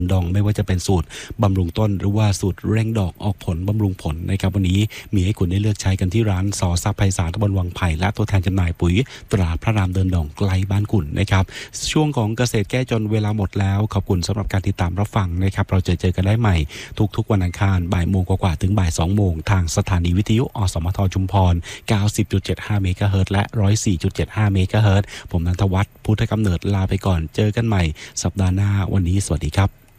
ดองไม่ว่าจะเป็นสูตรบำรุงต้นหรือว่าสูตรเร่งดอกออกผลบำรุงผลนะครับวันนี้มีให้คุณได้เลือกใช้กันที่ร้านสอทรัพย์ไพศาลตำบลวังไผ่และตัวแทนจำหน่ายปุ๋ยตราพระรามเดินดองใกล้บ้านคุณนะครับช่วงของเกษตรแก้จนเวลาหมดแล้วขอบคุณสำหรับการติดตามรับฟังนะครับเราเจอกันได้ใหม่ทุกวันอังคารบ่ายโมงกว่าถึงบ่าย2โมงทางสถานีวิทยุอสมทชุมพร 90.75 เมกะเฮิรตซ์และ 104.75 เมกะเฮิรตซ์ผมนันทวัฒน์พุทธกำเนิดลาไปก่อนเจอกันใหม่สัปดาห์หน้าวันนี้สวัสดีครับ